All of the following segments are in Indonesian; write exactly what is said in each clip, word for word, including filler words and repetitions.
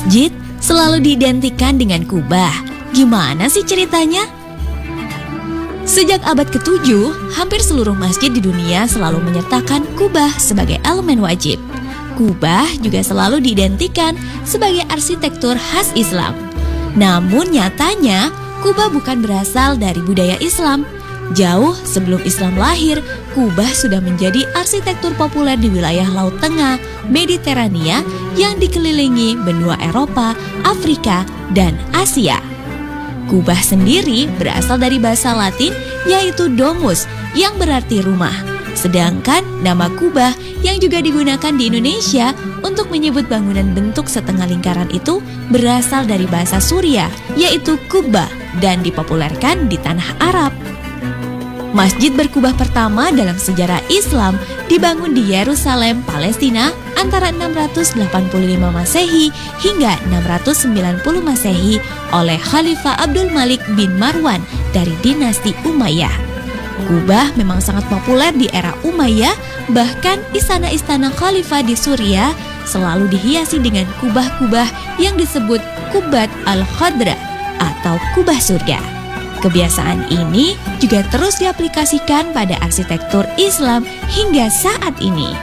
Masjid selalu diidentikan dengan Kubah. Gimana sih ceritanya? Sejak abad ketujuh, hampir seluruh masjid di dunia selalu menyertakan Kubah sebagai elemen wajib. Kubah juga selalu diidentikan sebagai arsitektur khas Islam. Namun nyatanya, Kubah bukan berasal dari budaya Islam. Jauh sebelum Islam lahir, Kubah sudah menjadi arsitektur populer di wilayah Laut Tengah, Mediterania yang dikelilingi benua Eropa, Afrika, dan Asia. Kubah sendiri berasal dari bahasa Latin yaitu domus yang berarti rumah. Sedangkan nama Kubah yang juga digunakan di Indonesia untuk menyebut bangunan bentuk setengah lingkaran itu berasal dari bahasa Suriah yaitu kubah dan dipopulerkan di tanah Arab. Masjid berkubah pertama dalam sejarah Islam dibangun di Yerusalem, Palestina antara enam ratus delapan puluh lima Masehi hingga enam ratus sembilan puluh Masehi oleh Khalifah Abdul Malik bin Marwan dari dinasti Umayyah. Kubah memang sangat populer di era Umayyah, bahkan istana-istana khalifah di Suriah selalu dihiasi dengan kubah-kubah yang disebut Qubat al-Khadra atau kubah surga. Kebiasaan ini juga terus diaplikasikan pada arsitektur Islam hingga saat ini.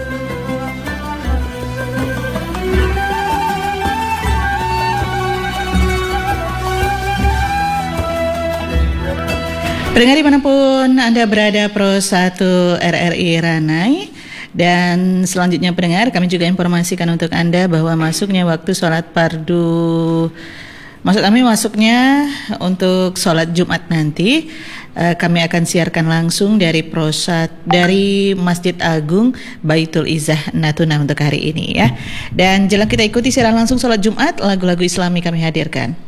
Pendengar dimanapun Anda berada, Pro satu R R I Ranai. Dan selanjutnya pendengar, kami juga informasikan untuk Anda bahwa masuknya waktu sholat fardu, maksud kami masuknya untuk sholat Jumat nanti, uh, kami akan siarkan langsung dari Prosat dari Masjid Agung Baitul Izzah Natuna untuk hari ini ya. Dan jelang kita ikuti siaran langsung sholat Jumat, lagu-lagu Islami kami hadirkan.